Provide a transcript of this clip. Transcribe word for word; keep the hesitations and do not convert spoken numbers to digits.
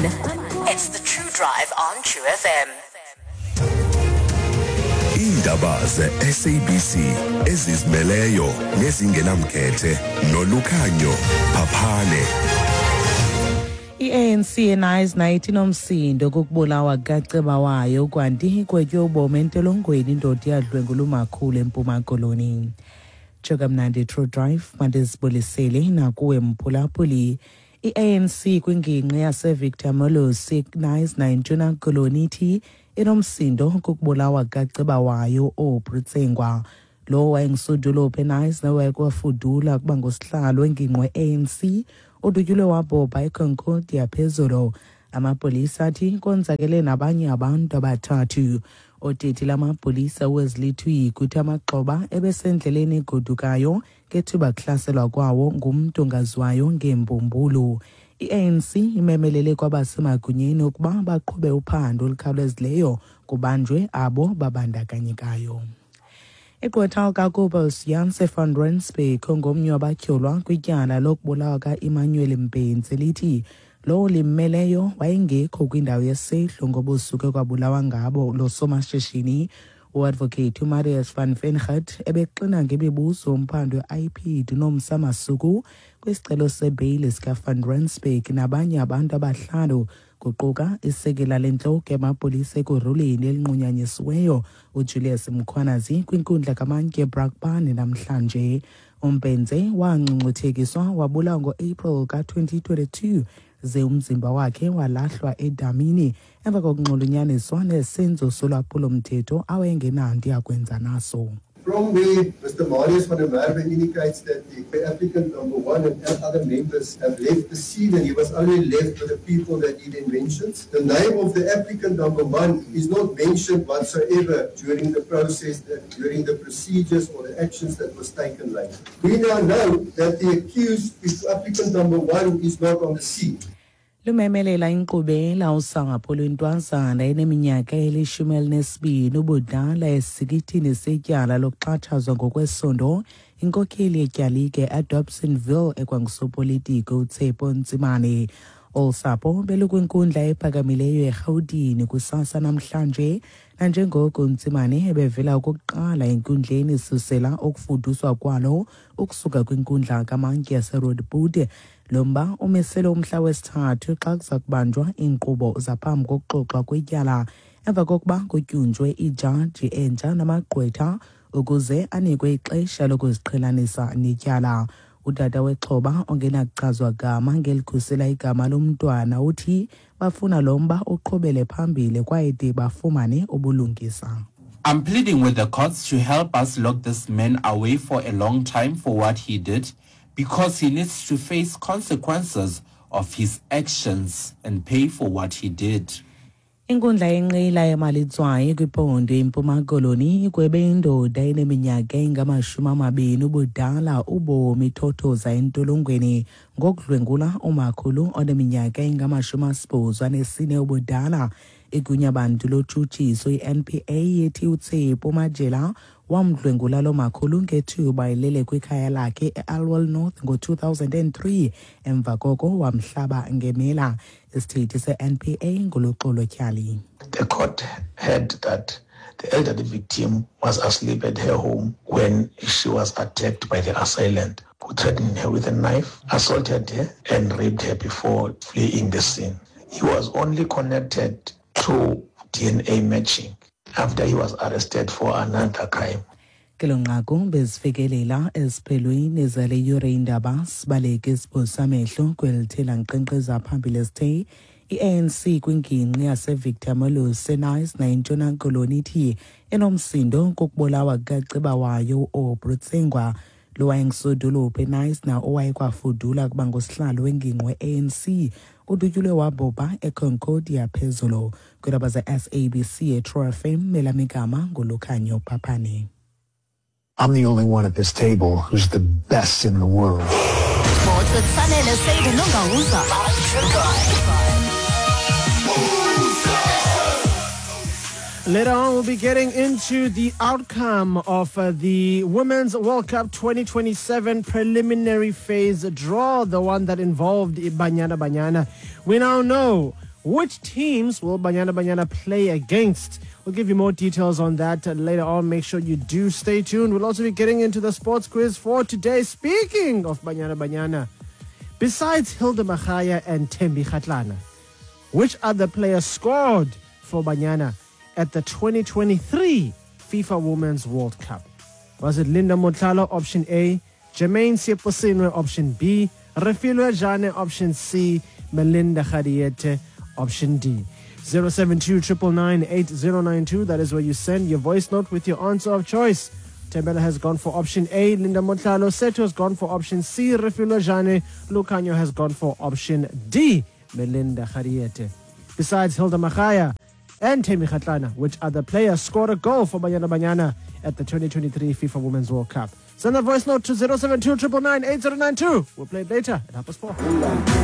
It's the True Drive on True F M. Indaba ze-S A B C ezizimeleyo nezingenamkhethe noLukhanyo Phaphane. I-A N C enayisi nayithi nomsindo kokubulawa kaceba wayo kwanti kwetyobomi entolongweni indoda yadlwengula umakhulu eMpuma Koloni. Jogamnandi True Drive mandisibulisele nakuwe mphulaphuli. I-A N C kwingingqi yase-Victor Molosi nayisi nayintshona Koloni ithi inomsindo kokubulawa kaceba wayo oBrutsengwa. Lo wayengisudulophu enayisi nawayekwafudula kuba ngosihlalo engingqi we-A N C udutyulwe wabhobha eConcordia phezulu. Amapolisa athi konzakele nabanye abantu abathathu. Oteti lamapolisa Wesley kuthi amaxhoba ebesendleleni egodukayo kethuba kuhlaselwa kwawo ngumntu ongaziwayo ngembumbulu. I-A N C imemelele kwabasemagunyeni ukuba baqhube uphando olukhawulezileyo kubanjwe abo babandakanyekayo. Igqwetha kaKobus Janse van Rensburg ngomnye wabatyholwa kwityala lokubulawa ka-Emmanuel Mpenzi lithi lo limmeleyo wayengekho kwindawo yesehlo ngoba usuke kwabulawa ngabo lo somashishini. U-advocate uMarius van Vengat ebexina ngemibuzo umphando we-I P D uNomsa Masuku kwisicelo sebeyili sikaVan Rensburg nabanye abantu abahlanu kuquka isekela lentloko yamapolisa ekuruleni elinqunyanyisiweyo uJulius Mkhwanazi kwinkundla kamantye Brakpan namhlanje. Umpenze wangcungcuthekiswa wabulawa ngo-April ka-twenty twenty-two ze umzimba wakhe walahlwa edamini emva kokunxulunyaniswa nesenzo solwaphulo-mthetho awayengenanto yakwenza naso. From where Mister Marius van der Merwe indicates that the applicant number one and other members have left the scene and he was only left with the people that he then mentions. The name of the applicant number one is not mentioned whatsoever during the process, that, during the procedures or the actions that was taken later. We now know that the accused, applicant number one, is not on the scene. Lumemelela inkqubela usapho lwentwazana eneminyaka elishumi elinesibini ubudala esikithini setyala lokuxhatshazwa ngokwesondo. Inkokheli yetyalike eDobsonville ekwangusopolitiko uTshepo Ntsimane. Usapho belukwinkundla ephakamileyo eRhawutini kusasa namhlanje nanjengoko Ntsimane ebevela okokuqala enkundleni susela okufuduswa kwalo ukusuka kwinkundla kamantye yaseRoodeboot. Lomba umesele umhla wesithathu xa kuza kubanjwa iinkqubo zaphambi kokuxoxwa kwetyala emva kokuba kutyunjwe ijaji entsha namagqwetha ukuze anikwe ixesha lokuziqhelanisa netyala. Utata wexhoba ongenakuchazwa gama ngelikhusela igama lomntwana uthi bafuna lomba uqhubele phambili kwaye de bafumane ubulungisa. I'm pleading with the courts to help us lock this man away for a long time for what he did, because he needs to face consequences of his actions and pay for what he did. Inkundla yenqila yamalitswayo kwiphondo eMpuma Koloni ikwebe indoda eneminyaka engamashumi amabini ubudala ubomi thothoza entolongweni ngokudlwengula umakhulu oneminyaka engamashumi asibhozo anesine ubudala. Igunya bantu lotshutshiso i-N P A yethi uTshepo Majela wamdlwengula lo makhulu ngethuba elele kwikhaya lakhe eAlwell North ngo-two thousand three emva koko wamhlaba ngemela. Isithethi se-N P A nguluxolo Tyali. The court heard that the elderly victim was asleep at her home when she was attacked by the assailant, who threatened her with a knife, assaulted her and raped her before fleeing the scene. He was only connected through D N A matching after he was arrested for another crime. Kilonqaku bezifikelela esiphelweni zale yure indaba sibaleke isiphosa amehlo kwelithela nkqenkqeza phambili sithe i-A N C kwingingqi yase-Victor Molosi enayisi nayintshona Koloni ithi enomsindo kokubulawa kukaceba wayo oBrutsengwa. Lo wayengisudulophu enayisi na owayekwafudula kuba ngosihlalo wengingqi we-A N C udutyulwe wabhobha eConcordia phezulu. Kwindaba ze-S A B C eTrue F M melamigama nguLukhanyo Phaphane. I'm the only one at this table who's the best in the world. Later on, we'll be getting into the outcome of uh, the Women's World Cup twenty twenty-seven preliminary phase draw, the one that involved Banyana Banyana. We now know Which teams will Banyana Banyana play against? We'll give you more details on that later on. Make sure you do stay tuned. We'll also be getting into the sports quiz for today. Speaking of Banyana Banyana, besides Hilda Machaya and Thembi Kgatlana, which other players scored for Banyana at the twenty twenty-three FIFA Women's World Cup? Was it Linda Motlalo, option A, Jermaine Seposinwe, option B, Refilwe Jane, option C, Melinda Khadiete, option D? zero seven two nine nine nine eight zero nine two. That is where you send your voice note with your answer of choice. Tembela has gone for option A, Linda Motlalo. Seto has gone for option C, Refilwe Jane. Lucanio has gone for option D, Melinda Khadiete. Besides Hilda Machaya and Thembi Kgatlana, which other players scored a goal for Banyana Banyana at the twenty twenty-three FIFA Women's World Cup? Send a voice note to zero seven two nine nine nine eight zero nine two. We'll play it later at half past four.